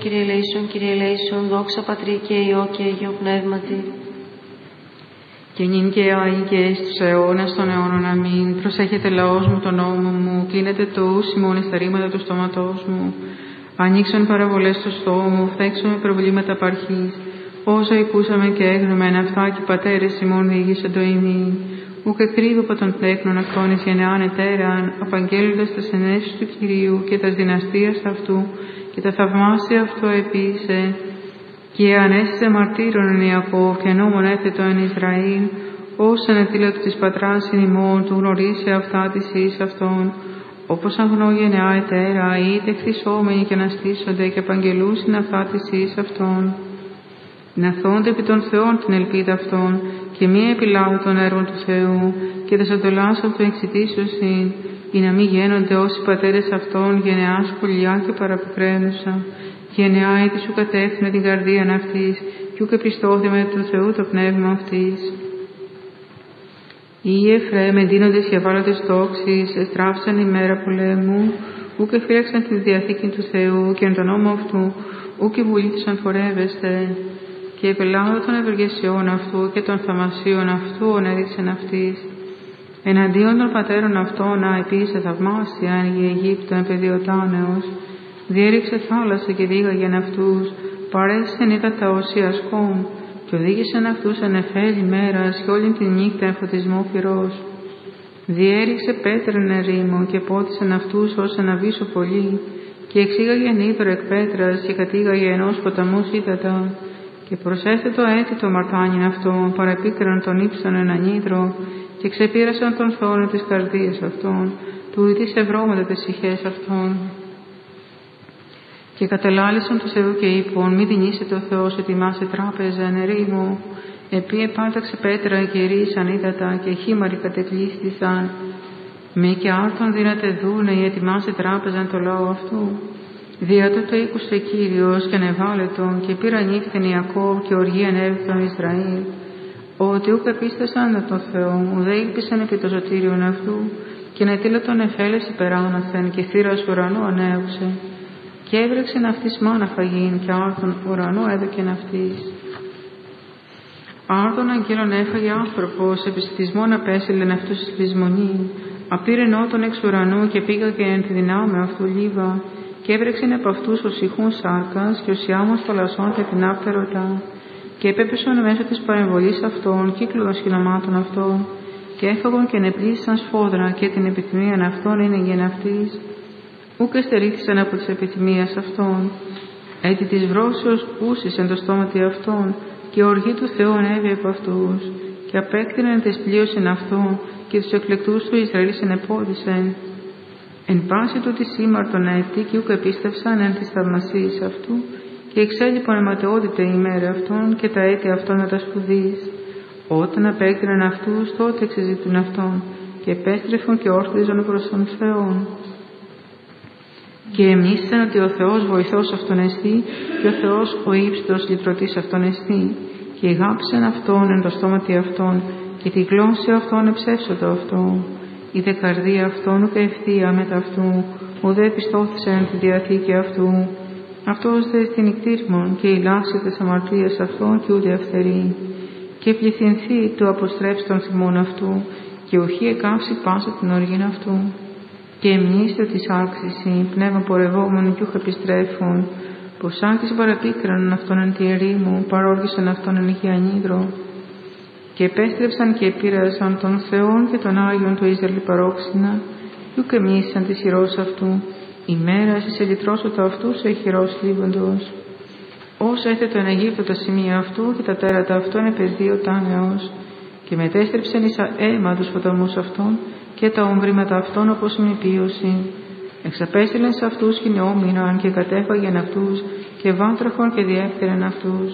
Κύριε ελέησον, Κύριε ελέησον, δόξα Πατρί και Υιό και Αγίο Πνεύματι. Και νυν και άη και εις τους αιώνας των αιώνων, αμήν. Προσέχετε λαός μου τον νόμο μου, κλείνετε το ους ημών εις τα ρήματα του στόματός μου. Ανοίξον παραβολές στο στόμα μου, φθέξομαι προβλήματα παρχής. Όσο ακούσαμε και έγνομεν αυτά και οι πατέρες ημών διηγήσαν το ημί. Ουκ εκρύβω από τον τέκνον αυτόν εις γενεάν ετέραν, απαγγέλλοντας τας ενέσεις του Κυρίου και τας δυναστείας αυτού και τα θαυμάσια αυτό επίησε. Και ανέστησε μαρτύρων εν Ιακώβ και νόμον έθετο εν Ισραήλ, ως ανετήλατο της πατράς εν ημών, του γνωρίσει αυτά της εις αυτών. Όπως αγνώ γενεά ετέρα, είτε χθισόμενοι και αναστήσονται και απαγγελούσιν αυτά της εις αυτών. Να θώνται επί των Θεών την ελπίδα αυτών και μη επιλάβουν των έργων του Θεού και τα σωτολάς αυτού εξητήσωσιν, ή να μη γένονται όσοι πατέρες αυτών γενεά σχολιά και παραπικραίνουσα. Γενεά έτη σου κατεύθυνε την καρδίαν αυτής κι ούκ επιστόθημε του Θεού το πνεύμα αυτής. Οι Εφραίμ εντείνοντες οι ευάλωτες τόξεις εστράφησαν ημέρα πολέμου, ούκ εφύλαξαν τη διαθήκη του Θεού και εν τον νόμο αυτού ούκ βουλήθησαν φορεύεστε. Και επελάβω των ευεργεσιών αυτού και των θαυμασίων αυτού ονέδειξεν αυτής. Εναντίον των πατέρων αυτών να επίησε θαυμάσια εν γη Αιγύπτο εν πεδιωτάνεως. Διέριξε θάλασσα και δίγαγεν αυτούς, παρέσεν ύδατα οσίας χών, και οδήγησεν αυτούς εν εφέλη μέρας και όλη τη νύχτα εν φωτισμό φυρός. Διέριξε πέτραν ερήμο και πότισεν αυτούς ως ένα βύσσο πολύ, και εξήγαγεν ύδωρο εκ πέτρας και κατήγαγε ενός ποταμούς ύδατα, και προσέθετο έτη το μαρτάνιν αυτό, παρεπίκραν τον ύψον έναν ύδρο, και ξεπήρασαν τον θόνο της καρδίας αυτών, του ητής ευρώματα τις ηχές αυτών. Και κατελάλησαν του Θεού και είπων, μη δεινήσετε ο Θεός ετοιμάσε τράπεζα εν ερήμου, επί επάταξε πέτρα και ρίσαν ύδατα και χήμαροι κατεκλείστησαν. Μη και άρτον δύναται δούνε ή ετοιμάσε τράπεζαν το λαό αυτού. Δια τούτο ήκουσε Κύριος και ανεβάλετον και πήραν νύχτεν Ιακώβ και οργή ανέβη τον Ισραήλ. Ότι ούκ επίστασαν τον Θεό, ουδέ ήλπισαν επί το σωτήριον αυτού, και νετήλωτον εφέλες υπεράναθεν και θύρας ουρανού ανέουξε. Και έβρεξεν αυτής μάνα φαγήν και άρτον ουρανού έδωκεν αυτής. Άρτον αγγέλων έφαγε άνθρωπος, επιστημισμόν απέσυλεν αυτούς εις λησμονή. Απήρεν ότον εξ ουρανού και πήγαγε εν τη δυνάμει αυτού λίβα. Και έβρεξεν από αυτούς ως ηχούν σάρκας και ως ιάμος θαλασσών και την άπτεροτα. Και επέπεσον μέσω της παρεμβολής αυτών κύκλου των σχηνωμάτων αυτών. Και έφαγον και ενεπλήσαν σφόδρα και την επιθυμία αυτών είναι γεν αυτής. Ούκ εστερήθησαν από τις επιθυμίες αυτών. Έτι της βρώσεως ούσισεν το στόματι αυτών, και οργή του Θεού ανέβη από αυτούς. Και απέκτηναν τις πλοίωσιν αυτών, και τους εκλεκτούς του Ισραήλ συνεπόδισεν. Εν πάση του τη σήμαρτον έτη, και ούκ επίστευσαν εν της θαυμασίας αυτού, και εξέλιπον αιματαιότητα η ημέρα αυτών, και τα έτη αυτών με τα σπουδής. Όταν απέκτηναν αυτούς, τότε εξεζητούν αυτόν, και επέστρεφον και όρθιζον προς τον Θεόν. Και εμνήσαν ότι ο Θεός βοηθός αυτόν εστί, και ο Θεός ο ύψητος λυτρωτής αυτόν εστί, και αγάπησαν αυτόν εν το στόματι αυτόν, και τη γλώσσα αυτόν εψεύσωτο αυτό. Η δε καρδία αυτόν ουκ ευθεία μετά αυτού, ουδέ επιστόθησαν τη διαθήκη αυτού. Αυτός δε στην νικτήρμον, και η λάξη της αμαρτίας αυτόν, και ούτε αυθερή. Και πληθυνθεί του αποστρέψει των θυμών αυτού, και ουχή εκάψει πάσα την οργήν αυτού. Και εμνήστε της άξιση, πνεύμα πορευόμενο κι ούχ επιστρέφουν, πως άκηση παραπίκρανον αυτόν εν τη ερήμου, παρόργησαν αυτόν εν ηχιανίδρο. Και επέστρεψαν και επήραζαν τον Θεόν και τον Άγιον του Ισραήλ παρόξυνα, κι ούκ εμνήσαν της χειρός αυτού, ημέρας εις ελυτρώσωτα αυτού σε χειρός λίβοντος. Ως έθετο εν Αιγύπτο τα σημεία αυτού και τα τέρατα αυτών επαιδείο τάνεως, και μετέστρεψαν εις αίμα τους ποταμούς αυτών, και τα ομβρήματα αυτών όπως μνηπίωση. Εξαπέστειλαν σε αυτούς χινεόμηναν και κατέφαγαν αυτούς και βάτραχον και διέφθεραν αυτούς.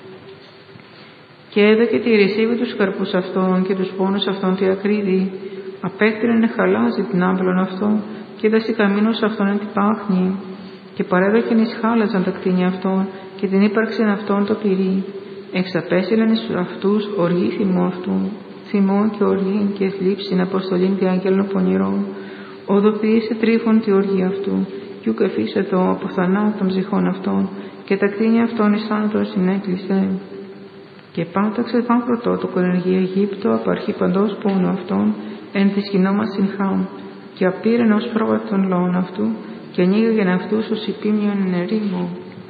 Και έδωκε τη ρησίβη τους καρπούς αυτών και τους πόνους αυτών τη ακρίδη. Απέκτηναν χαλάζει την άμπελον αυτών και είδασε καμίνος αυτών εν την πάχνη. Και παρέδοκεν εις χάλαζαν τα κτίνια αυτών και την ύπαρξεν αυτών το πυρί. Εξαπέστειλαν εις αυτούς οργή θυμού αυτού. Θυμών και οργήν και θλίψην αποστολήν τη αγγέλων πονηρών, οδοποιήσε τρίφων τη οργή αυτού, κι ούκ εφίσετο από θανάτων ψυχών αυτών, και τα κτίνια αυτών εις θάνατον συνέκλεισε. Και πάταξε παν πρωτότοκο ενεργή Αιγύπτο, απ' αρχή παντός πόνο αυτών, εν της κοινόμασιν Χάμ, και απήρεν ως πρόβατα των λαών αυτού, και ανοίγαγεν αυτούς ως υπήμιον εν ερήμο.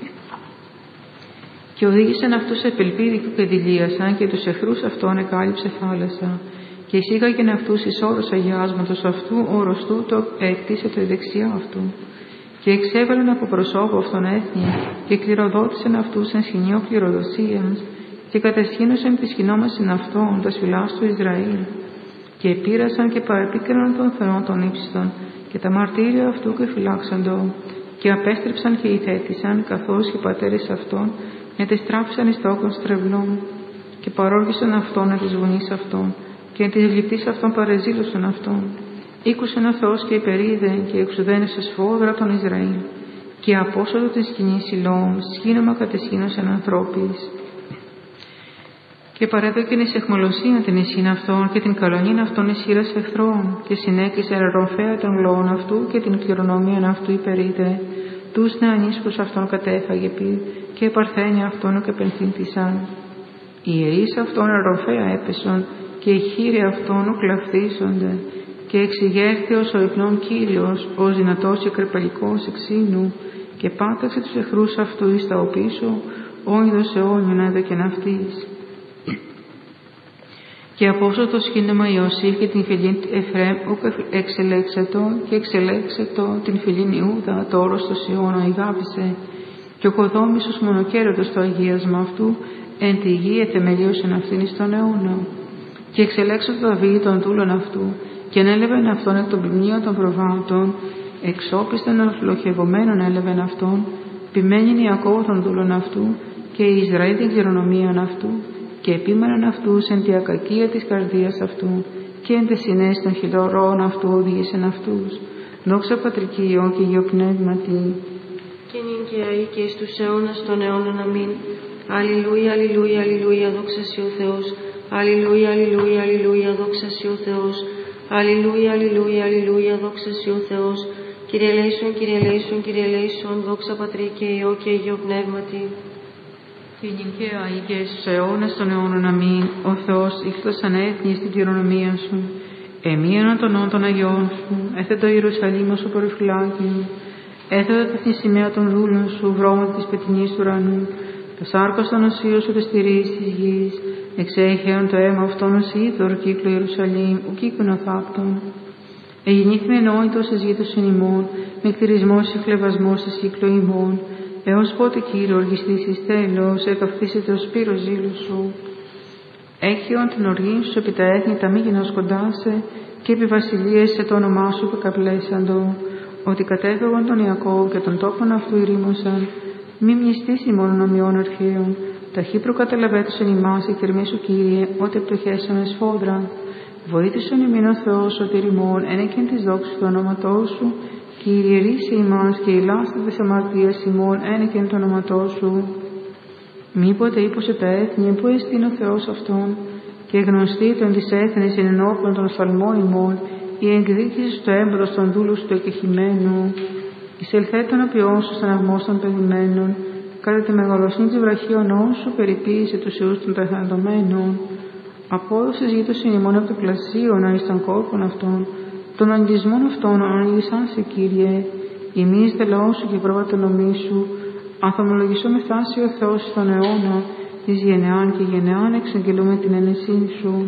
Και οδήγησαν αυτούς σε πελπίδικο και δηλίασαν, και τους εχθρούς αυτών εκάλυψε θάλασσα. Και εισήγαγεν αυτούς εις όρος αγιάσματος αυτού, όρος τούτο εκτίσεται η δεξιά αυτού. Και εξέβαλαν από προσώπου αυτών έθνη, και κληροδότησαν αυτούς εν σχοινιό κληροδοσίας, και κατεσχήνωσαν τη σκηνόμασιν αυτών τα σφυλάς του Ισραήλ. Και επήρασαν και παρεπίκριναν τον Θεό των ύψιστων, και τα μαρτύρια αυτού και φυλάξαντο, και απέστρεψαν και ηθέτησαν, καθώς και οι πατέρες αυτών, και τεστράφησαν εις τόκων στρεβλών, και παρόργησαν αυτόν εν της βουνής αυτών, και εν της ληπτής αυτών παρεζήλωσαν αυτόν. Ήκουσεν ο Θεός και υπερείδε, και εξουδένευσε σφόδρα των Ισραήλ, και απόσωτο της σκηνής Σιλώμ, σχήνομα κατεσχήνωσαν ανθρώπης. Και παρέδωκεν εις αιχμαλωσία την εσύν αυτών, και την καλονήν αυτών εις χείρας εχθρών, και συνέκλεισε ροφέα των λαών αυτού, και την κληρονομίαν αυτού υπερείδε. Τους νεανίσκους αυτών κατέφαγε πει, και παρθένια αυτών ουκ επενθύντησαν. Οι ιερείς αυτών ροφέα έπεσον, και οι χείροι αυτών ουκ λαφθίσονται, και εξηγέρθεως ο υπνών Κύριος, ως δυνατός και κρεπαλικός εξήνου, και πάταξε τους εχθρούς αυτού εις τα οπίσω, όιδος αιώνιον έδωκεν αυτής. Και απόψω το σχήνεμα Ιωσήφ και την φυλήν Εφραίμ ουκ εξελέξετο, και εξελέξετο την φυλήν Ιούδα, το όρος το Σιώνα ηγάπησε, και ο κοδόμησος μονοκέρωτος το αγίασμα αυτού, εν τη γη εθεμελίωσεν αυτήν εις τον αιώνα. Και εξελέξετο το Δαβίδ των δούλων αυτού, και ενέλεβεν αυτόν εκ των πλουμνίων των προβάτων, εξόπιστον ολοχευωμένων έλεβεν αυτόν, ποιμένην Ιακώβ των δούλων αυτού, και η Ισραήλ την κληρονομίαν αυτού, και επίμεναν αυτούς εν τη ακακία της καρδίας αυτού, και εν τες συνέσεις των χιλωρών αυτού οδήγησεν αυτούς. Δόξα Πατρική Υιό και Υιό Πνεύματι. Και νυν και αεί και εις τους αιώνας των αιώνων αμήν. Αλληλούια, αλληλούια, αλληλούια, δόξα σοι ο Θεός. Αλληλούια, αλληλούια, αλληλούια, δόξα σοι ο Θεός. Αλληλούια, αλληλούια, αλληλούια, δόξα σοι ο Θεός. Κύριε ελέησον, Κύριε ελέησον, Κύριε ελέησον, δόξα Πατρί και Υιό και Υιό Πνεύματι. Και νυν και αεί και εις τους αιώνας των αιώνων αμήν. Ο Θεός ήλθωσαν έθνη στην κληρονομία σου. Εμίαναν των όν των Αγιών σου, έθε το Ιερουσαλήμ ως ο προφυλάκη. Έθετε την σημαία των δούλων σου, βρώμα της πετεινής του ουρανού. Το σάρκος των οσίων σου, της στηρής της γης. Εξέχεαν το αίμα αυτών ως είδωρ κύκλο Ιερουσαλήμ, ου κύκουν αθάπτων. Εγινήθη ενόητος εις γήτος εν ημών, με κτηρισμός και χλευασμός εις κύκλο ημών. Έως πότε, Κύριε, οργιστής εις τέλος, εκαυθήσετε ως πύρος ζήλου σου. Έχιον την οργή σου επί τα έθνη τα μη γενοσκοντά σε, και επί βασιλείες σε το όνομά σου πεκαπλέσαντο. Ότι κατέφευγαν τον Ιακώβ και τον τόπον αυτού ηρήμωσαν, μη μνηστείς ημών ομοιών αρχαίων. Ταχύ προκαταλαβέτουσαν ημάς η θερμή σου, Κύριε, ότιεπτοχέσαμε σφόδρα. Βοήθησον ημίν ο Θεός σωτήρ ημών, ένεκεν της δόξης του ονόματός σου. Κύριε, ρίσε ημάς και ηλάστε της αμαρτίας ημών, ένεκεν το όνοματό σου. Μήποτε ύποσε τα έθνη, που εστίν ο Θεός αυτόν, και γνωστή των της έθνης εν ενώπιον των οφθαλμών ημών, η εκδίκηση στο έμπρος των δούλους του εκεχημένου. Εισελθέτων απειών σου στεναγμός των παιδημένων, κατά τη μεγαλοσύνη της βραχίωνός σου περιποίησε τους ιούς των τεθαντωμένων. Απόδοσες γήτος ημών από το πλασίωνα εις των κόρπων αυτών, των αγγισμών αυτών ονείλησαν σε, Κύριε, ημείς δε λαός σου και πρόβατα νομίσου, ανθομολογησό με φτάσει ο Θεός στον αιώνα, εις γενεάν και γενεάν εξαγγελούμε την ένεσή σου.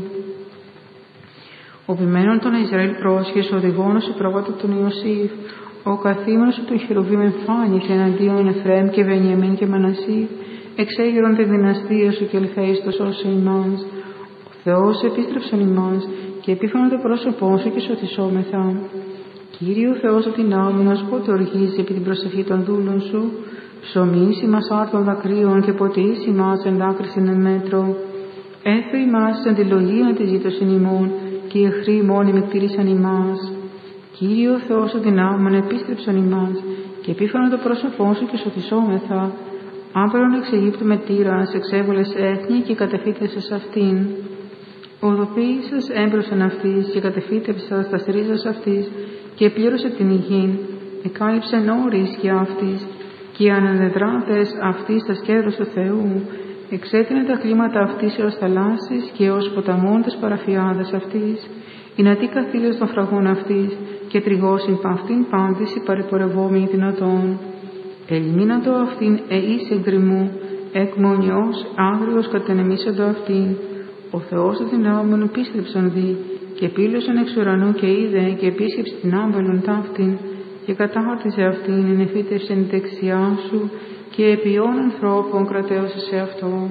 Ο ποιμένων των Ισραήλ πρόσχες, οδηγώνος σε πρόβατα τον Ιωσήφ, ο καθήμενος του των χερουβίμ εμφάνισε εναντίον Εφραίμ και Βενιαμίν και Μανασί, εξέγερον τη δυναστεία σου και ελθέιστος όσο ημάς. Ο Θεός επίστρεψαν ημάς και επίφανον το πρόσωπό σου και σωθησόμεθα. Κύριε ο Θεός ο δυνάμινος, πότε οργίζει επί την προσευχή των δούλων σου, ψωμίσει μας άρτων δακρύων και ποτίσει μας εν δάκρυσιν εν μέτρο. Έθε ημάς εν τη λογία της γήτος εν ημών, και οι εχθροί μόνοι κτήρισαν ημάς. Κύριε ο Θεός ο δυνάμων, επίστρεψαν ημάς και επίφανον το πρόσωπό σου και σωθησόμεθα. Άπερον εξ Αιγύπτου με τύρας, εξέβολες έθνη και κατεφύτευσες αυτήν. Οδοποίησες έμπροσεν αυτής και κατεφύτευσας τα ρίζας αυτής και πλήρωσε την υγιήν. εκάλυψε νόρη η σκιά αυτής, και οι ανανεδράτες αυτής τα σκέδρος του Θεού, εξέτεινε τα κλίματα αυτής έως θαλάσσης και έως ποταμών τις παραφιάδες αυτής, η νατή καθήλιος των φραγών αυτής, και τριγώσιν παυτήν πάντης η παρεπορευόμενη δυνατόν. Ελιμίνατο αυτήν εείς εγκριμού, εκμονιός άγριος κατενεμήσαντο αυτήν. Ο Θεός του δυνάμενου πίστεψον δι, και πήλωσον εξ ουρανού και είδε, και επίσκεψε την άμπελον ταύτην, και κατάρτιζε αυτήν, ενεφύτευσεν δεξιά σου, και επιών ανθρώπων κρατέωσε σε αυτό.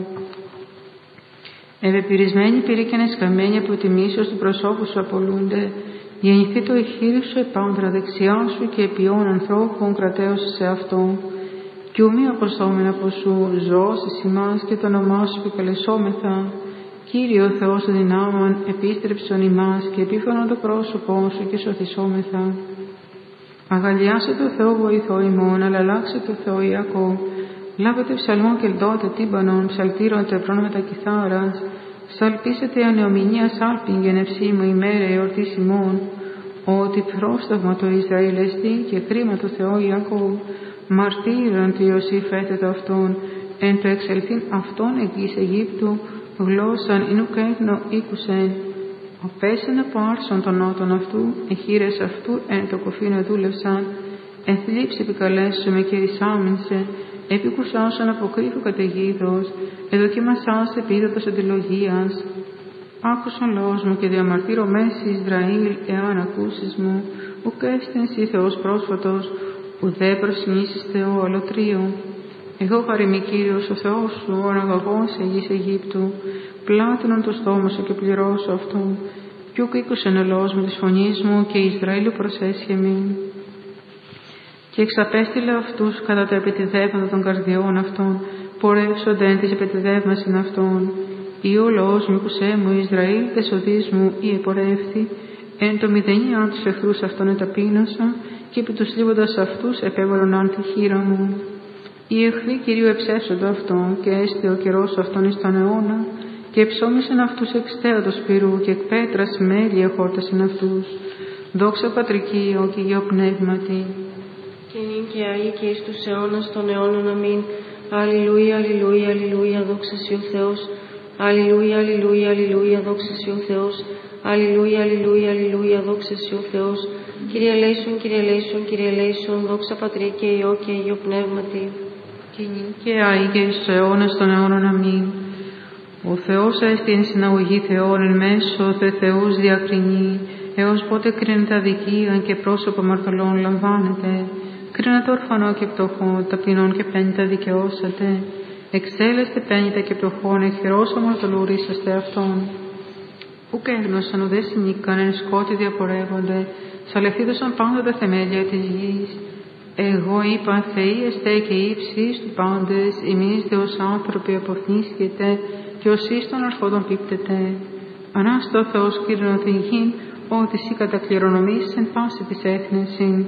Ευεπυρισμένοι πυρίκαινες καμένοι από τιμήσεως του προσώπου σου απολούνται, γεννηθεί το εχείρι σου επάντρα δεξιά σου, και επιών ανθρώπων κρατέωσε σε αυτό. Κι ούμοι αποστόμεν από σου, ζώσεις ημάς και το όνομά σου επικαλεσόμεθα. Κύριε Θεός των δυνάμεων, επίστρεψον ημάς και επίφωνον το πρόσωπό σου και σωθησόμεθα. Αγαλιάσε το Θεό βοηθό ημών, αλλά αλλάξε το Θεό Ιακώβ. Λάβετε ψαλμό και λδότε τύμπανον, ψαλτήρων τεπρών με τα κιθάρας. Σαλπίσετε ανεομηνία σάλπιν γενευσή μου ημέρα εορτής ημών. Ότι πρόσταγμα το Ισραήλ εστί και κρίμα το Θεό Ιακώβ. Μαρτύραν του Ιωσήφ έθετο αυτόν, εν το εξελθήν αυτόν εγγύς Αιγύπτου, γλώσσαν ινουκ έγνο ήκουσεν. Απέσεν από άρσον των νότων αυτού, εχείρες αυτού εν το κοφίνο δούλευσαν. Εν θλίψη επικαλέσουμε και ρισάμινσε, επικουσάσαν αποκρύφου καταιγίδος, εδοκιμασάς επίδοτος αντιλογίας. Άκουσον λόγος μου και διαμαρτύρω μέση Ισραήλ, εάν ακούσεις μου, ουκ έστενσι Θεός πρόσφατος, ουδέ προσυνήσεις Θεό αλωτρίο. Εγώ χαριμί Κύριος ο Θεός σου, ο αναγωγός εγγύς Αιγύπτου, πλάτινον το στόμα σου και πληρώσω αυτό. Κι ουκ ήκουσεν ο λόγος με της φωνής μου, και Ισραήλ προσέσχε μη. Και εξαπέστειλε αυτούς κατά τα επιτιδεύματα των καρδιών αυτών, πορεύσονται εν της επιτιδεύμασιν αυτών. Ή ο λόγος μου ήκουσέ μου, Ισραήλ, τεσοδείς μου, ή επορεύθη, εν το μηδενιά τους εχθρούς αυτών εταπείνωσα, και επί τους λίβοντας αυτούς επέβαλον αν τη χείρα μου. Οι εχθροί Κυρίου εψέσονται αυτόν, και έστε ο καιρός αυτόν εις τον αιώνα, και εψώμισαν αυτούς εξτέατος πυρού, και εκ πέτρας μέλη εχόρτασαν αυτούς. Δόξα Πατρικείο και Υιό Πνεύματι. Και νυν και αεί και εις τους αιώνας των αιώνων αμήν. Αλληλούια, αλληλούια, αλληλούια, δόξα σοι ο Θεός. Αλληλούια, αλληλούια, αλληλούια, δόξα σοι ο Θεός. Αλληλούια, αλληλούια, αλληλούια, δόξα σοι ο Θεός. Κύριε ελέησον, Κύριε ελέησον, Κύριε ελέησον, δόξα Πατρί και Υιό και Υιό Πνεύματι. Και νυν και αεί και εις τους αιώνας των αιώνων αμήν. Ο Θεός έστι εν συναγωγή Θεών εν μέσω θε Θεούς διακρινεί, έως πότε κρίνεται αδικία και πρόσωπο αμαρτωλών λαμβάνεται. Κρίνεται ορφανό και πτωχό, ταπεινών και πέννητα δικαιώσατε. Εξέλεστε πέννητα και πτωχών, εχειρός αμαρτωλουρίσαστε αυτόν. Ουκ έγνωσαν ουδέ συνήκαν, εν σκότη διαπορεύονται, σαλευθίδωσαν πάντα τα θεμέλια της γης. Εγώ είπα, Θεοί εστέ και ύψεις του πάντες, εμείς δε ως άνθρωποι αποθνίσκεται, και ως εις των αρχόντων πίπτεται. Ανάστο Θεός κύρινο την γην, ότι σοι κατακληρονομείς εν πάση της έθνεσιν.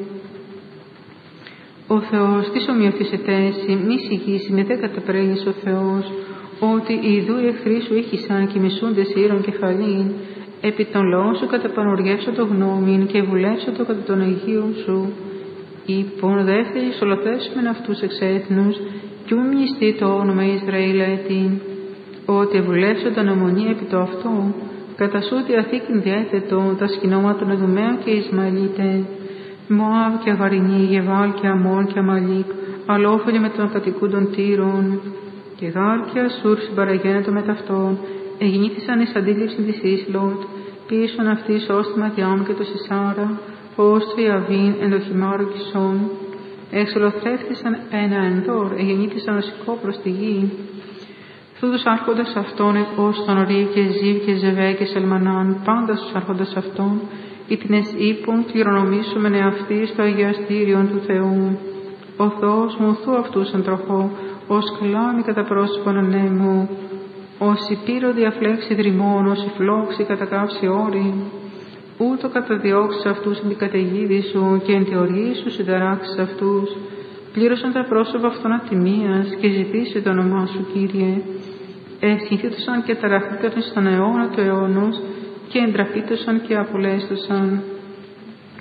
Ο Θεός της ομοιοθυσετέσει, μη συγγύσει με δε καταπρέγεις ο Θεός, ότι ιδού οι εχθροί σου ήχησαν και μισούντες ήρων κεφαλήν, επί των λόγων σου καταπανοριεύσω το γνώμην και βουλεύσω το κατά των Αγίων σου. Υπόν δεύτερης ολοθέσμεν αυτούς εξ έθνους, κι ου μνηστεί το όνομα Ισραήλ ετήν, ότι βουλεύσω τα νομονία επί το αυτό, κατά σου τη Αθήκην διέθετο τα σκηνώματα των Εδωμαίων και Ισμαηλίτε, Μωάβ και Αγαρινή, Γεβάλ και Αμών και Αμαλίκ, αλόφιλοι με των κατοικούντων Τύρων, και Γάρ και Ασούρ συμπαραγένετο με ταυτόν, εγινήθησαν εις αντίληψη της Ίσλοτ, πίσων αυτής ως τη Ματιάμ και το Σισάρα, ως το Ιαβίν εν το χυμάρο Κισόν, εξολοθρεύτησαν ένα ενδόρ, εγεννήθησαν οσικό προς τη γη. Τούτους άρχοντες αυτών ως τον Ρή και Ζήβ και Ζεβέ και Σελμανάν, πάντα στους άρχοντες αυτών, ήτινες ύπων κληρονομήσομεν εαυτοί στο αγιαστήριον του Θεού. Ο Θεός μου θου αυτούς εντροχώ, ως κλάμη κατά πρόσωπον ανέμου, ως υπήρο διαφλέξει δρυμών, ως η φλόξη κατακάψει όρη. Ούτω καταδιώξεις αυτούς εν την καταιγίδη σου και εν τη οργή σου συνταράξεις αυτούς. Πλήρωσαν τα πρόσωπα αυτών ατιμίας και ζητήσει το όνομά σου, Κύριε. Εσχυνθήτωσαν και ταραχθήτωσαν στον αιώνα του αιώνος και εντραχθήτωσαν και απολέστωσαν.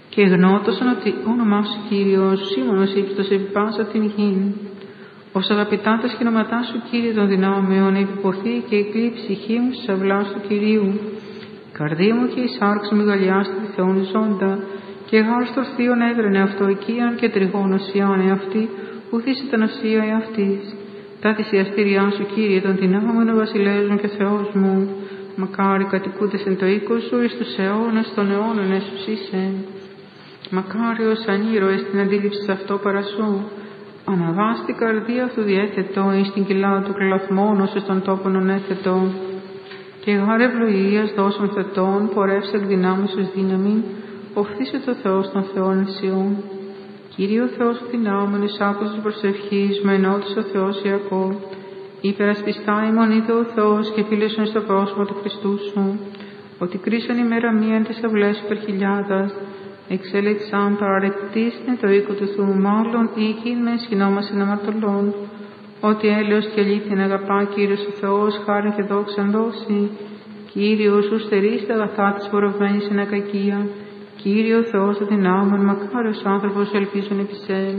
Και γνώτωσαν ότι όνομά σου Κύριος, σήμωνος ύψητος επί πάσα την γην. Ως αγαπητάτες και ονοματά σου Κύριε των δυνάμεων, επιποθεί και εκλεί η ψυχή μου στις αυλάς του Κυρίου. Η καρδία μου και η σάρξη μου γαλιάστη τη Θεόν ζώντα, και γάρ στο θείον έβρενε αυτό οικίαν και τριγών οσιάν εαυτή, ουδής ήταν οσία εαυτής. Τα θυσιαστήριά σου Κύριε των δυνάμεων, ο βασιλέας μου και Θεός μου. Μακάρι κατοικούντες εν το οίκο σου, εις τους αιώνας των αιώνων έσους είσαι. Μακάριος ανήρωες την αντίληψη σε αυτό παρασού. Αναβάστη καρδία αυτού διέθετο, εις την κοιλά του κλαθμών, ως των τόπων ονέθετο. Και γάρ ευλογίας δώσεων θετών, πορεύσε εκ δυνάμεις ως δύναμη, οφθήσε το Θεός των Θεών ενσιών. Κύριε ο Θεός του δυνάμενος, άκουσες προσευχής, με ενώτησε ο Θεός Ιακώβ. Υπερασπιστά ημών είδε ο Θεός και φίλεσον στο πρόσωπο του Χριστού σου, ότι κρίσαν ημέρα μία εν τις αυλές υπερχιλιάδας, εξέλεξαν παραρρεπτής εν το οίκο του Θεού, μάλλον οίκην με σχηνόμασιν αμαρτωλών, ότι έλεος και αλήθεια αγαπά Κύριος ο Θεός, χάρη και δόξαν δώσει. Κύριος σου στερείς τα αγαθά της φορευμένης εν ακακία. Κύριε ο Θεός του δυνάμεων, μακάριος άνθρωπος ελπίζων επί σε.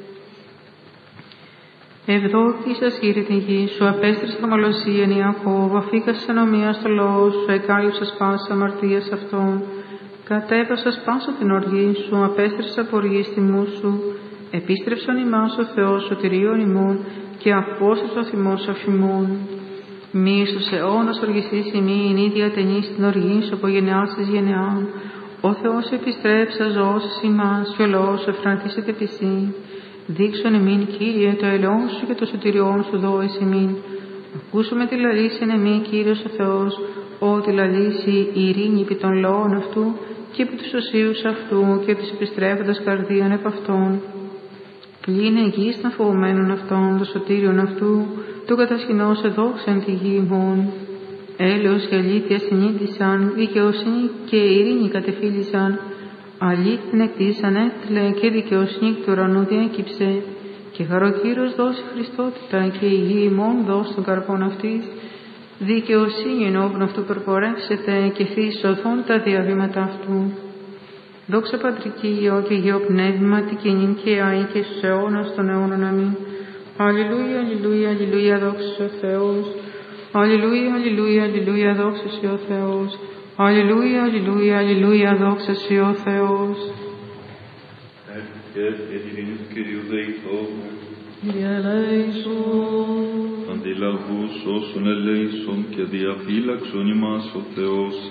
Ευδόκησας Κύριε την γη σου, απέστρεψε αμαλωσίαν Ιακώβ, αφήκασες ανομία στο λόγο σου, εκάλυψας πάσα αμαρτίας αυτών. Κατέβασας πάσα την οργή σου, απέστρεψες αποργής τιμού σου. Επίστρεψαν ημάς ο Θεός σωτηρίων ημών και απόσυρσε ο θυμός αφημών. Μη στους αιώνας οργιστής ημίν, ίδια ταινής την οργή σου από γενεάς της γενεάν. Ο Θεός επιστρέψα ζώσης ημάς και ο λόγος σου εφρανθήσεται επί σύ. Δείξον εμήν, Κύριε, το ελαιόν σου και το σωτηριόν σου δώες εμήν. Ακούσουμε τη λαλήση εν εμήν, Κύριος ο Θεός, ότι λαλήσει η ειρήνη επί των λόγων αυτού και επί τους οσίους αυτού και της επιστρέφοντας καρδίαν επ' αυτών. Πλήνε γης των φοβωμένων αυτών, το σωτήριον αυτού, του κατασχηνός εδόξαν τη γη ημών. Έλεος και αλήθεια συνήθισαν, δικαιοσύνη και ειρήνη κατεφύλισαν. Αλήθιν εκτίσαν έτλε και δικαιοσύνη του ουρανού διέκυψε. Και χαροκύρος δώσει Χριστότητα και η γη ημών δώσει των καρπών αυτής. Δικαιοσύνη ενώπιν αυτού περπορεύσεται και θύσεις οδόν τα διαβήματα αυτού. Δόξα Πατρική Υιό και Υιό Πνεύμα, τι και νυν και αεί και στους αιώνας των αιώνων. Αμήν. Αλληλούια, αλληλούια, αλληλούια, δόξα ο Θεός. Αλληλούια, αλληλούια, αλληλούια, δόξα ο Θεός. Αλληλούια, αλληλούια, αλληλούια, δόξα ο Θεός. Και ειρήνη του Κυρίου δεηθώμου. Κύριε ελέησον. Αντιλαβούς όσων ελέησον και διαφύλαξον ημάς ο Θεός